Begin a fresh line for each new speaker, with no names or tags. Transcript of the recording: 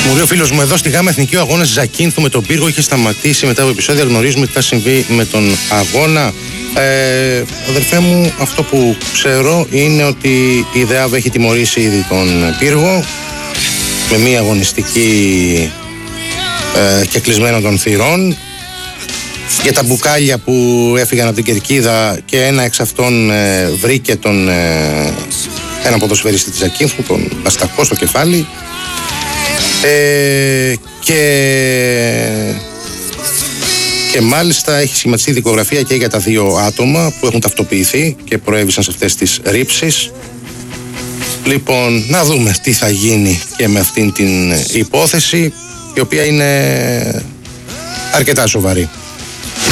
Μου λέει ο φίλος μου εδώ στη Γάμα Εθνική ο αγώνας Ζακίνθου με τον Πύργο είχε σταματήσει μετά από επεισόδια. Γνωρίζουμε τι θα συμβεί με τον αγώνα. Αδερφέ μου, αυτό που ξέρω είναι ότι η ΔΕΑΒ έχει τιμωρήσει ήδη τον Πύργο με μία αγωνιστική και κλεισμένο των θυρών. Για τα μπουκάλια που έφυγαν από την κερκίδα και ένα εξ αυτών βρήκε ένα ποδοσφαιριστή της Ζακίνθου, τον Αστακό στο κεφάλι. Και μάλιστα έχει σχηματιστεί δικογραφία και για τα δύο άτομα που έχουν ταυτοποιηθεί και προέβησαν σε αυτές τις ρήψεις. Λοιπόν, να δούμε τι θα γίνει και με αυτήν την υπόθεση, η οποία είναι αρκετά σοβαρή.